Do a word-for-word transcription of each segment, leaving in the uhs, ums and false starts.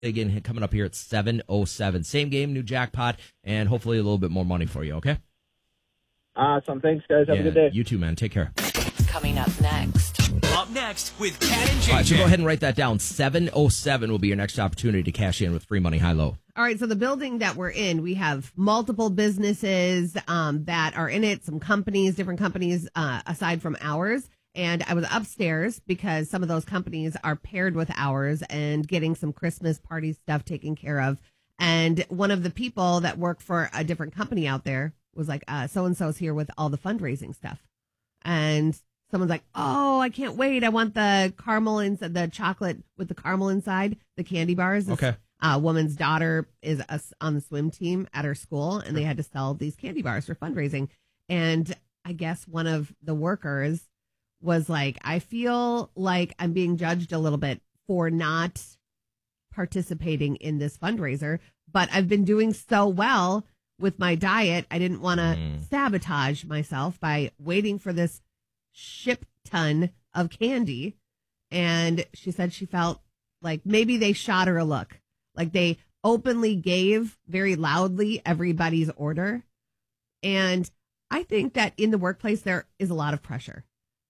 again coming up here at seven oh seven. Same game, new jackpot, and hopefully a little bit more money for you, okay? Awesome. Thanks, guys. Have yeah, a good day. You too, man. Take care. Coming up next. Up next with Cat and J J. All right, so go ahead and write that down. seven oh seven will be your next opportunity to cash in with free money high-low. All right, so the building that we're in, we have multiple businesses um, that are in it, some companies, different companies uh, aside from ours. And I was upstairs because some of those companies are paired with ours and getting some Christmas party stuff taken care of. And one of the people that work for a different company out there was like, uh, so-and-so's here with all the fundraising stuff. And someone's like, oh, I can't wait. I want the caramel inside, the chocolate with the caramel inside, the candy bars. This, Okay. uh, woman's daughter is a, on the swim team at her school, and they had to sell these candy bars for fundraising. And I guess one of the workers was like, I feel like I'm being judged a little bit for not participating in this fundraiser, but I've been doing so well with my diet. I didn't want to Mm. sabotage myself by waiting for this ship ton of candy. And she said she felt like maybe they shot her a look, like they openly gave very loudly everybody's order. And I think that in the workplace, there is a lot of pressure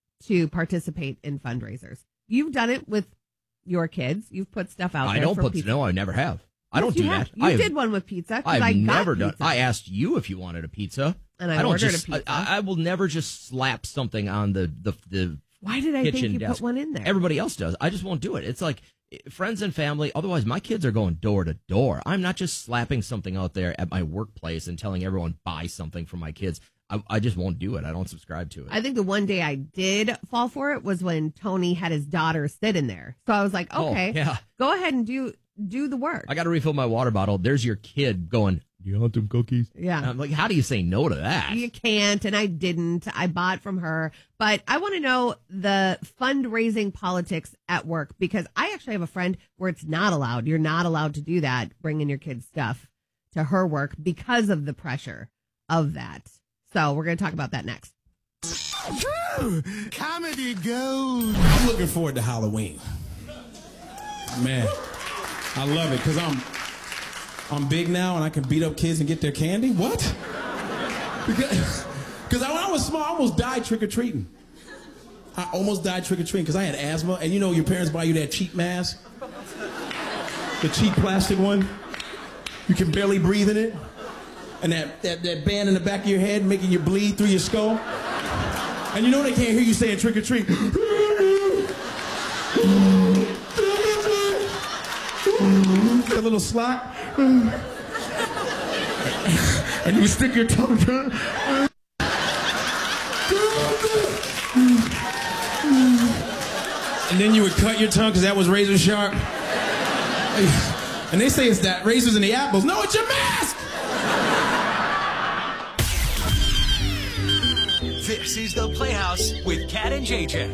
to participate in fundraisers. You've done it with your kids. You've put stuff out I there don't for put, pizza. no, I never have. I Yes, don't you do have. that. You I have, did one with pizza. 'cause I've I got never done. pizza. I asked you if you wanted a pizza, And I don't ordered a just. pizza. I, I will never just slap something on the the the Why did I think kitchen you desk. put one in there? Everybody else does. I just won't do it. It's like friends and family. Otherwise, my kids are going door to door. I'm not just slapping something out there at my workplace and telling everyone buy something for my kids. I, I just won't do it. I don't subscribe to it. I think the one day I did fall for it was when Tony had his daughter sit in there. So I was like, Oh, okay, yeah. go ahead and do do the work. I got to refill my water bottle. There's your kid going, do you want some cookies? Yeah. And I'm like, how do you say no to that? You can't, and I didn't. I bought from her. But I want to know the fundraising politics at work, because I actually have a friend where it's not allowed. You're not allowed to do that, bringing your kids' stuff to her work because of the pressure of that. So we're going to talk about that next. Comedy gold. I'm looking forward to Halloween. Man, I love it because I'm I'm big now and I can beat up kids and get their candy. What? Because when I was small, I almost died trick-or-treating. I almost died trick-or-treating because I had asthma. And you know your parents buy you that cheap mask? The cheap plastic one? You can barely breathe in it. And that, that, that band in the back of your head making you bleed through your skull. And you know they can't hear you saying trick-or-treat. A little slot. And you stick your tongue to and then you would cut your tongue because that was razor sharp. And they say it's that razors in the apples. No, it's your mask! This is the Playhouse with Cat and J J.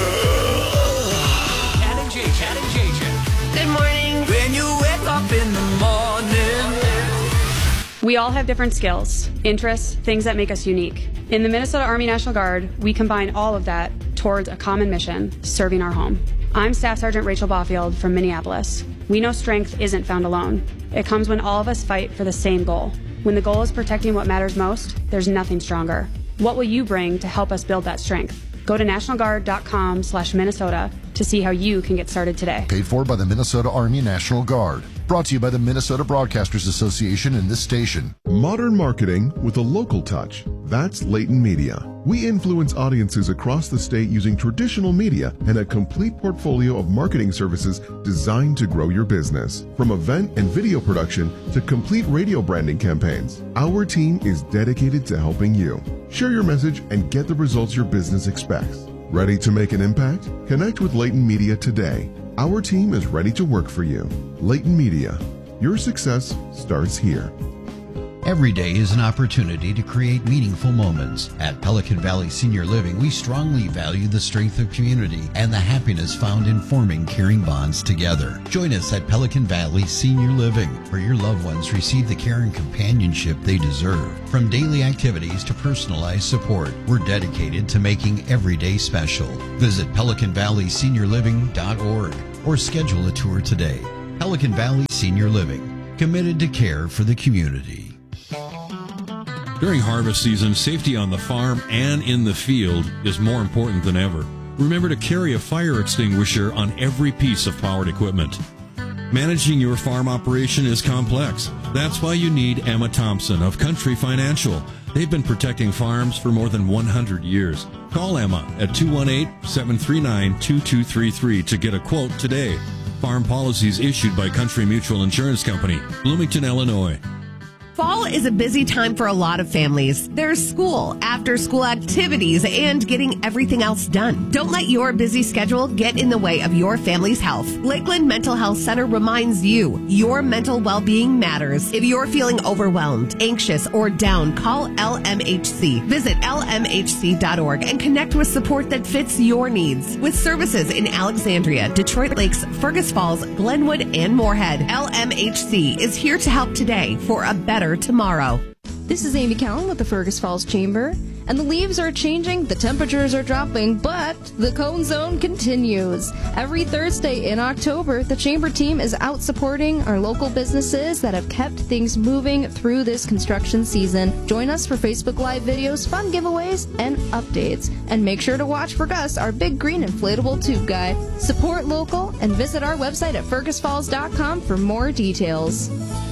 Cat and J J. Cat and J J. Good morning. When you wake up in the morning. We all have different skills, interests, things that make us unique. In the Minnesota Army National Guard, we combine all of that towards a common mission, serving our home. I'm Staff Sergeant Rachel Baufield from Minneapolis. We know strength isn't found alone. It comes when all of us fight for the same goal. When the goal is protecting what matters most, there's nothing stronger. What will you bring to help us build that strength? Go to national guard dot com slash Minnesota to see how you can get started today. Paid for by the Minnesota Army National Guard. Brought to you by the Minnesota Broadcasters Association and this station. Modern marketing with a local touch. That's Layton Media. We influence audiences across the state using traditional media and a complete portfolio of marketing services designed to grow your business. From event and video production to complete radio branding campaigns, our team is dedicated to helping you. Share your message and get the results your business expects. Ready to make an impact? Connect with Layton Media today. Our team is ready to work for you. Layton Media. Your success starts here. Every day is an opportunity to create meaningful moments. At Pelican Valley Senior Living, we strongly value the strength of community and the happiness found in forming caring bonds together. Join us at Pelican Valley Senior Living, where your loved ones receive the care and companionship they deserve. From daily activities to personalized support, we're dedicated to making every day special. Visit pelican valley senior living dot org or schedule a tour today. Pelican Valley Senior Living, committed to care for the community. During harvest season, safety on the farm and in the field is more important than ever. Remember to carry a fire extinguisher on every piece of powered equipment. Managing your farm operation is complex. That's why you need Emma Thompson of Country Financial. They've been protecting farms for more than one hundred years. Call Emma at two one eight, seven three nine, two two three three to get a quote today. Farm policies issued by Country Mutual Insurance Company, Bloomington, Illinois. Fall is a busy time for a lot of families. There's school, after-school activities, and getting everything else done. Don't let your busy schedule get in the way of your family's health. Lakeland Mental Health Center reminds you your mental well-being matters. If you're feeling overwhelmed, anxious, or down, call L M H C. Visit L M H C dot org and connect with support that fits your needs. With services in Alexandria, Detroit Lakes, Fergus Falls, Glenwood, and Moorhead, L M H C is here to help today for a better tomorrow. This is Amy Cowan with the Fergus Falls Chamber, and the leaves are changing, the temperatures are dropping, but the Cone Zone continues. Every Thursday in October, the Chamber team is out supporting our local businesses that have kept things moving through this construction season. Join us for Facebook Live videos, fun giveaways, and updates. And make sure to watch for Gus, our big green inflatable tube guy. Support local and visit our website at fergus falls dot com for more details.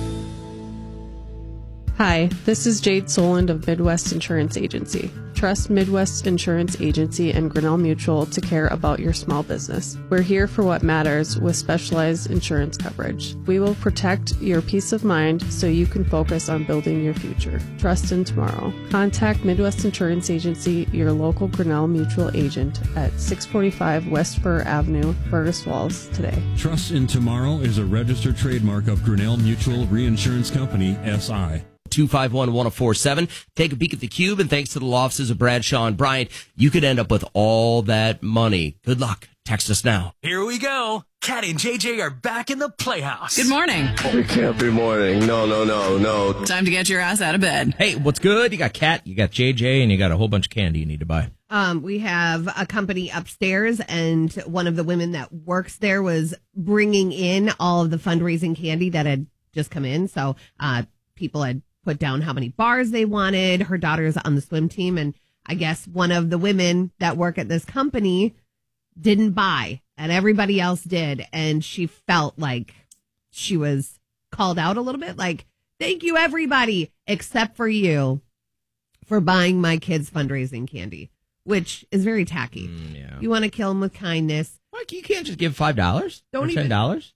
Hi, this is Jade Soland of Midwest Insurance Agency. Trust Midwest Insurance Agency and Grinnell Mutual to care about your small business. We're here for what matters with specialized insurance coverage. We will protect your peace of mind so you can focus on building your future. Trust in tomorrow. Contact Midwest Insurance Agency, your local Grinnell Mutual agent at six forty-five West Fur Avenue, Fergus Falls today. Trust in Tomorrow is a registered trademark of Grinnell Mutual Reinsurance Company, S I two five one, one oh four seven. Take a peek at the cube, and thanks to the law offices of Bradshaw and Bryant, you could end up with all that money. Good luck. Text us now. Here we go. Cat and J J are back in the Playhouse. Good morning. It can't be morning. No, no, no, no. Time to get your ass out of bed. Hey, what's good? You got Cat, you got J J, and you got a whole bunch of candy you need to buy. Um, we have a company upstairs, and one of the women that works there was bringing in all of the fundraising candy that had just come in. So uh, people had put down how many bars they wanted. Her daughter's on the swim team, and I guess one of the women that work at this company didn't buy, and everybody else did, and she felt like she was called out a little bit, like, thank you, everybody, except for you, for buying my kids' fundraising candy, which is very tacky. Mm, yeah. You want to kill them with kindness. Like, you can't just give five dollars Don't or even, ten dollars?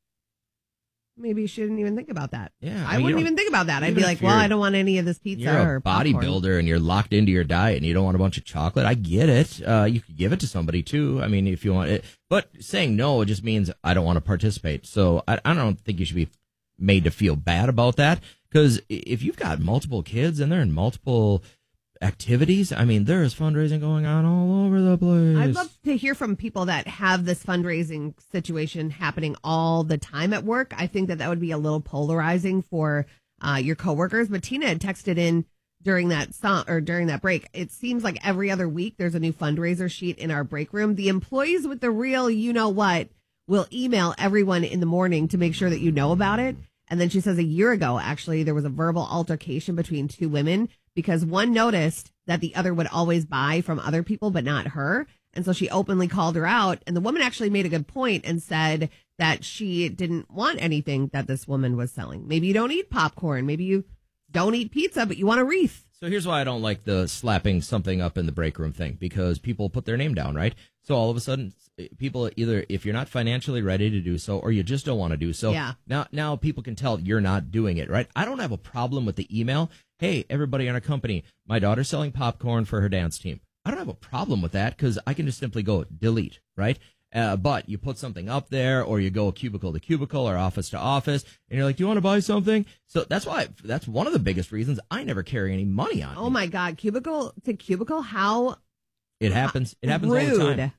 Maybe you shouldn't even think about that. Yeah, I wouldn't even think about that. I'd be like, well, I don't want any of this pizza you're or a bodybuilder and you're locked into your diet and you don't want a bunch of chocolate. I get it. Uh, you could give it to somebody too. I mean, if you want it, but saying no just means I don't want to participate. So I, I don't think you should be made to feel bad about that, because if you've got multiple kids and they're in multiple activities, I mean, there is fundraising going on all over the place. I'd love to hear from people that have this fundraising situation happening all the time at work. I think that that would be a little polarizing for uh, your coworkers. But Tina had texted in during that song or during that break. It seems like every other week there's a new fundraiser sheet in our break room. The employees with the real, you know what, will email everyone in the morning to make sure that you know about it. And then she says a year ago, actually, there was a verbal altercation between two women because one noticed that the other would always buy from other people, but not her. And so she openly called her out. And the woman actually made a good point and said that she didn't want anything that this woman was selling. Maybe you don't eat popcorn. Maybe you don't eat pizza, but you want a wreath. So here's why I don't like the slapping something up in the break room thing, because people put their name down, right? So all of a sudden, people either, if you're not financially ready to do so, or you just don't want to do so, yeah. now now people can tell you're not doing it, right? I don't have a problem with the email. Hey, everybody in our company, my daughter's selling popcorn for her dance team. I don't have a problem with that because I can just simply go delete, right? Uh, but you put something up there, or you go cubicle to cubicle or office to office, and you're like, do you want to buy something? So that's why, that's one of the biggest reasons I never carry any money on Oh me. my God, cubicle to cubicle, how It happens. It happens rude. all the time.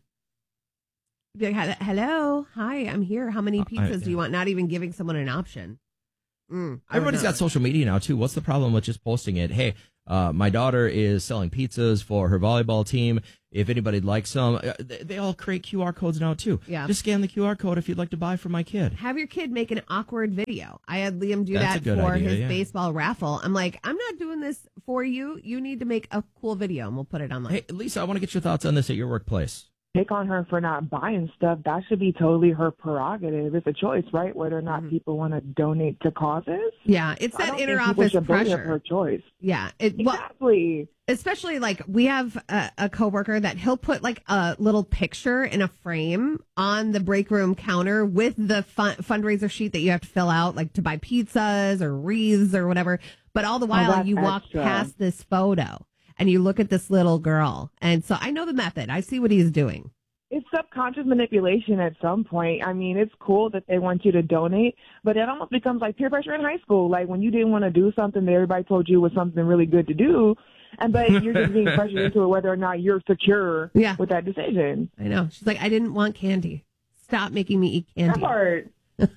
Be like, hello, hi, I'm here. How many pizzas Uh, I- yeah. do you want? Not even giving someone an option. Mm, I Everybody's would not. got social media now, too. What's the problem with just posting it? Hey, Uh, my daughter is selling pizzas for her volleyball team. If anybody'd like some, uh, they, they all create Q R codes now, too. Yeah. Just scan the Q R code if you'd like to buy for my kid. Have your kid make an awkward video. I had Liam do That's a that good for idea, his yeah. baseball raffle. I'm like, I'm not doing this for you. You need to make a cool video, and we'll put it online. Hey, Lisa, I want to get your thoughts on this at your workplace. Pick on her for not buying stuff. That should be totally her prerogative. It's a choice, right? Whether or not mm-hmm. people want to donate to causes. Yeah, it's that inter-office pressure. Her choice. Yeah, it, exactly. Well, especially like we have a, a coworker that he'll put like a little picture in a frame on the break room counter with the fun, fundraiser sheet that you have to fill out, like to buy pizzas or wreaths or whatever. But all the while, oh, you walk extra. past this photo. And you look at this little girl. And so I know the method. I see what he's doing. It's subconscious manipulation at some point. I mean, it's cool that they want you to donate, but it almost becomes like peer pressure in high school. Like when you didn't want to do something that everybody told you was something really good to do, and but you're just being pressured into it whether or not you're secure yeah. with that decision. I know. She's like, I didn't want candy. Stop making me eat candy. That part.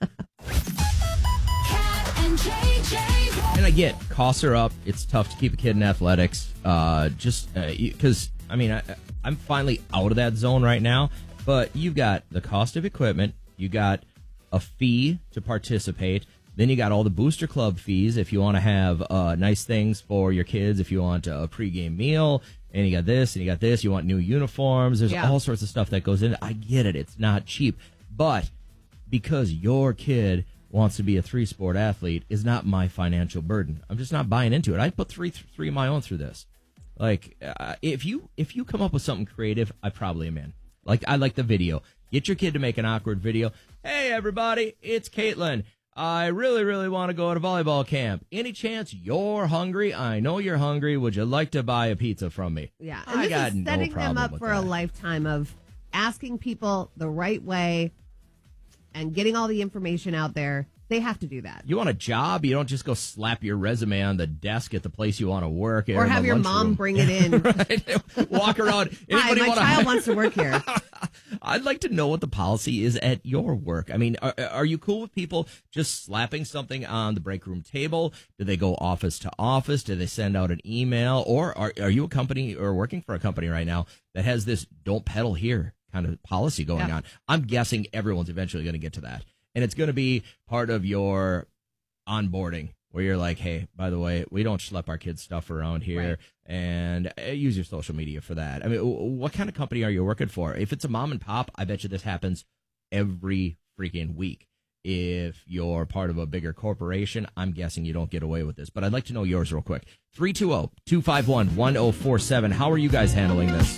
And I get costs are up. It's tough to keep a kid in athletics. Uh, just because uh, I mean I, I'm finally out of that zone right now. But you've got the cost of equipment. You got a fee to participate. Then you got all the booster club fees if you want to have uh, nice things for your kids. If you want a pregame meal, and you got this and you got this. You want new uniforms. There's yeah. all sorts of stuff that goes in. I get it. It's not cheap, but because your kid wants to be a three-sport athlete is not my financial burden. I'm just not buying into it. I put three three of my own through this. Like, uh, if you if you come up with something creative, I probably am in. Like, I like the video. Get your kid to make an awkward video. Hey, everybody, it's Caitlin. I really, really want to go to volleyball camp. Any chance you're hungry? I know you're hungry. Would you like to buy a pizza from me? Yeah, and I this got is no setting problem them up with for that. a lifetime of asking people the right way and getting all the information out there. They have to do that. You want a job? You don't just go slap your resume on the desk at the place you want to work. Or have your mom bring it in. Right? Walk around. Hi, my wanna... child wants to work here. I'd like to know what the policy is at your work. I mean, are, are you cool with people just slapping something on the break room table? Do they go office to office? Do they send out an email? Or are, are you a company or working for a company right now that has this don't peddle here kind of policy going yeah. on? I'm guessing everyone's eventually going to get to that. And it's going to be part of your onboarding where you're like, hey, by the way, we don't schlep our kids' stuff around here. Right. And uh, use your social media for that. I mean, w- what kind of company are you working for? If it's a mom and pop, I bet you this happens every freaking week. If you're part of a bigger corporation, I'm guessing you don't get away with this. But I'd like to know yours real quick. three two zero, two five one, one zero four seven. How are you guys handling this?